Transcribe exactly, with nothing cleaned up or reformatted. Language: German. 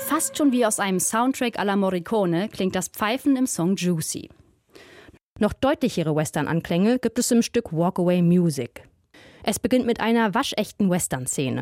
Fast schon wie aus einem Soundtrack à la Morricone klingt das Pfeifen im Song Juicy. Noch deutlichere Western-Anklänge gibt es im Stück Walk Away Music. Es beginnt mit einer waschechten Western-Szene.